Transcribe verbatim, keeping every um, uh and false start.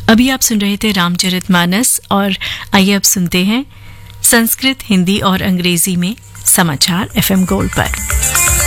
अभी आप सुन रहे थे रामचरितमानस और आइए अब सुनते हैं संस्कृत, हिंदी और अंग्रेजी में समाचार एफएम गोल्ड पर।